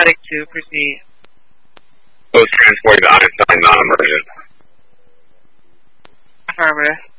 Medic 2, proceed. Those transporting to Einstein, non-emergent. Affirmative.